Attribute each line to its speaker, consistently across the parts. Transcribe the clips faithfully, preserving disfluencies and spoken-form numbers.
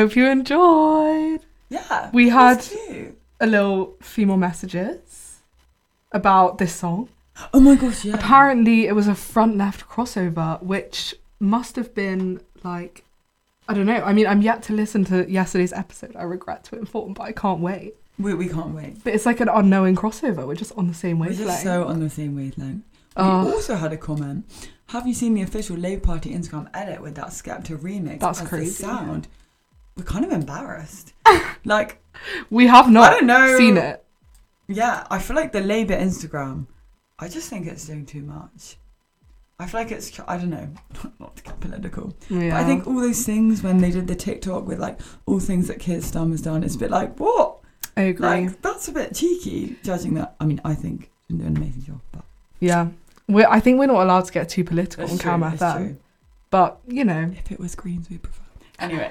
Speaker 1: Hope you enjoyed.
Speaker 2: Yeah.
Speaker 1: We had
Speaker 2: cute.
Speaker 1: a little few more messages about this song.
Speaker 2: Oh my gosh, yeah.
Speaker 1: Apparently it was a front left crossover, which must have been like, I don't know. I mean, I'm yet to listen to yesterday's episode. I regret to inform, but I can't wait.
Speaker 2: We, we can't wait.
Speaker 1: But it's like an unknowing crossover. We're just on the same wavelength.
Speaker 2: We're just so on the same wavelength. We
Speaker 1: Uh,
Speaker 2: also had a comment. Have you seen the official Labour Party Instagram edit with that Skepta remix?
Speaker 1: That's
Speaker 2: as
Speaker 1: crazy.
Speaker 2: The sound. We're kind of embarrassed. Like,
Speaker 1: we have not
Speaker 2: I don't know.
Speaker 1: seen it.
Speaker 2: Yeah, I feel like the Labour Instagram, I just think it's doing too much. I feel like it's, I don't know, not to get political.
Speaker 1: Yeah.
Speaker 2: But I think all those things when they did the TikTok with like all things that Keir Starmer's done, it's a bit like, what?
Speaker 1: I agree.
Speaker 2: Like, that's a bit cheeky, judging that. I mean, I think you're doing an amazing job. But
Speaker 1: Yeah. We're, I think we're not allowed to get too political
Speaker 2: That's
Speaker 1: on
Speaker 2: true,
Speaker 1: Cam
Speaker 2: that's
Speaker 1: F M.
Speaker 2: true.
Speaker 1: But, you know,
Speaker 2: If it was Greens, we'd prefer. Anyway.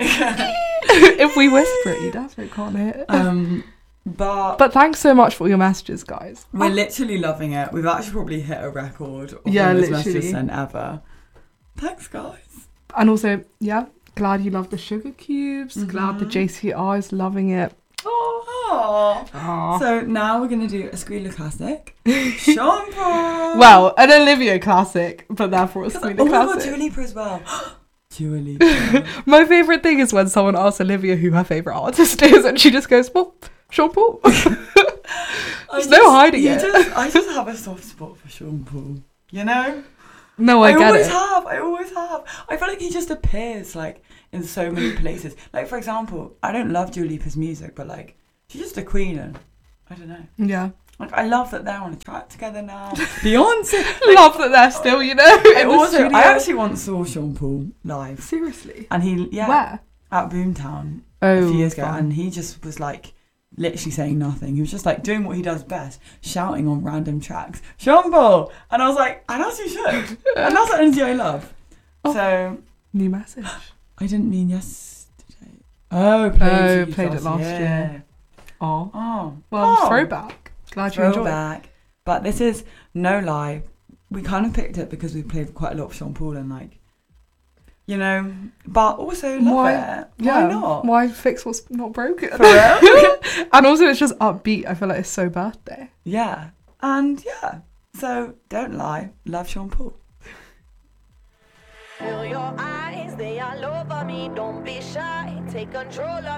Speaker 1: if we whisper it, you definitely can't hear it.
Speaker 2: um, but
Speaker 1: But thanks so much for all your messages, guys.
Speaker 2: we're literally loving it. We've actually probably hit a record of
Speaker 1: Yeah,
Speaker 2: all those
Speaker 1: literally.
Speaker 2: messages sent ever. Thanks, guys.
Speaker 1: And also, yeah, glad you love the sugar cubes.
Speaker 2: Mhm.
Speaker 1: Glad the J C R is loving it.
Speaker 2: Oh.
Speaker 1: Aww.
Speaker 2: So now we're going to do a Squealer classic. Sean Paul.
Speaker 1: Well, an Olivia classic, but therefore a
Speaker 2: Oh
Speaker 1: Squealer
Speaker 2: my god,
Speaker 1: classic.
Speaker 2: Dua Lipa as well. Dua Lipa.
Speaker 1: My favourite thing is when someone asks Olivia who her favourite artist is, and she just goes, well, Sean Paul. There's no hiding
Speaker 2: you
Speaker 1: it.
Speaker 2: Just, I just have a soft spot for Sean Paul. You know?
Speaker 1: No, I,
Speaker 2: I
Speaker 1: get
Speaker 2: always
Speaker 1: it.
Speaker 2: have. I always have. I feel like he just appears like in so many places. Like, for example, I don't love Dua Lipa's music, but like, she's just a queen, and I don't know.
Speaker 1: Yeah.
Speaker 2: Like, I love that they're on a track together now. Beyonce.
Speaker 1: Love that they're still, you know,
Speaker 2: I
Speaker 1: in the
Speaker 2: also,
Speaker 1: studio.
Speaker 2: I actually once saw Sean Paul live,
Speaker 1: Seriously?
Speaker 2: and he, yeah,
Speaker 1: Where?
Speaker 2: at Boomtown
Speaker 1: Oh,
Speaker 2: a few years ago,
Speaker 1: fun.
Speaker 2: and he just was like literally saying nothing. He was just like doing what he does best, shouting on random tracks, Sean Paul, and I was like, and as you should, and that's the energy I love.
Speaker 1: Oh.
Speaker 2: So
Speaker 1: New message.
Speaker 2: I didn't mean yesterday. Oh, played,
Speaker 1: Oh,
Speaker 2: it
Speaker 1: played it last
Speaker 2: year.
Speaker 1: year. Oh.
Speaker 2: Oh,
Speaker 1: Well,
Speaker 2: oh.
Speaker 1: throwback. Glad you enjoyed.
Speaker 2: Throwback. But this is no lie. We kind of picked it because we played quite a lot of Sean Paul and like, you know, but also love
Speaker 1: Why-
Speaker 2: it.
Speaker 1: Yeah.
Speaker 2: Why not?
Speaker 1: Why fix what's not broken?
Speaker 2: For real?
Speaker 1: And also, it's just upbeat. I feel like it's so birthday.
Speaker 2: Yeah. And yeah. So don't lie. Love Sean Paul.
Speaker 3: Feel your eyes, they all over me. Don't be shy. Take control of